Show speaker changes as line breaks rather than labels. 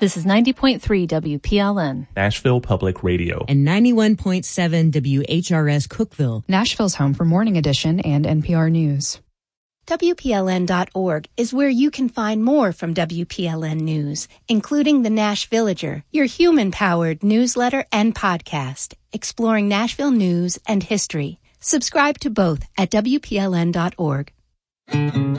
This is 90.3 WPLN,
Nashville Public Radio,
and 91.7 WHRS Cookeville,
Nashville's home for Morning Edition and NPR News.
WPLN.org is where you can find more from WPLN News, including the Nash Villager, your human-powered newsletter and podcast, exploring Nashville news and history. Subscribe to both at WPLN.org.